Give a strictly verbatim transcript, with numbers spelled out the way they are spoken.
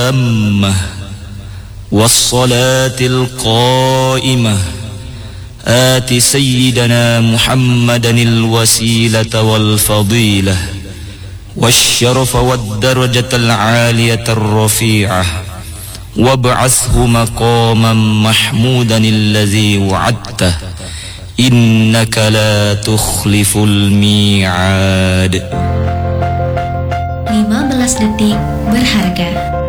التامة والصلاة القائمة آت سيدنا محمدا الوسيلة والفضيلة والشرف والدرجة العالية الرفيعة وابعثه مقاما محمودا الذي وعدته إنك لا تخلف الميعاد. lima belas detik berharga.